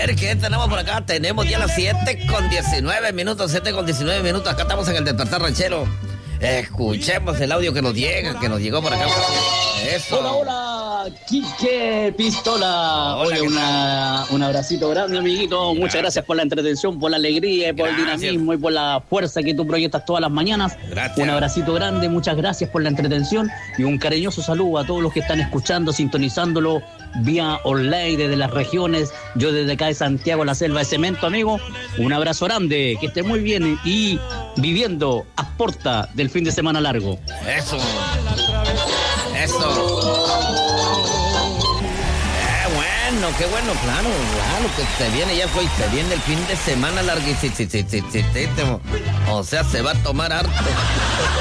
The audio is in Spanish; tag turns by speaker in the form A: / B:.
A: ver qué tenemos por acá. Tenemos ya las 7:19, 7:19. Acá estamos en el Despertar Ranchero. Escuchemos el audio que nos llegó por acá. Eso.
B: Hola, Quique Pistola.
A: Hola,
B: Oye, un abracito grande, amiguito.
A: Gracias.
B: Muchas gracias por la entretención, por la alegría, por el dinamismo y por la fuerza que tú proyectas todas las mañanas.
A: Gracias.
B: Un abracito grande, muchas gracias por la entretención y un cariñoso saludo a todos los que están escuchando, sintonizándolo vía online desde las regiones. Yo desde acá de Santiago, la selva de cemento, amigo. Un abrazo grande, que esté muy bien y viviendo a porta del fin de semana largo.
A: Eso. Qué bueno, claro, que se viene ya, pues, se viene el fin de semana larguísimo. O sea, se va a tomar harto.